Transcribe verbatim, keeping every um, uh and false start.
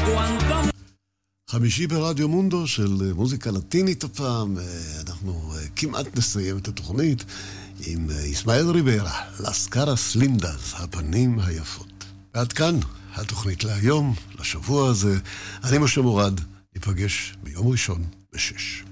חמישי ברדיו מונדו של מוזיקה לטינית הפעם. אנחנו כמעט נסיים את התוכנית עם איסמאעיל ריברה, לס קארס לינדס, הפנים היפות. ועד כאן התוכנית להיום, לשבוע הזה. אני משה מורד, ניפגש ביום ראשון בשש.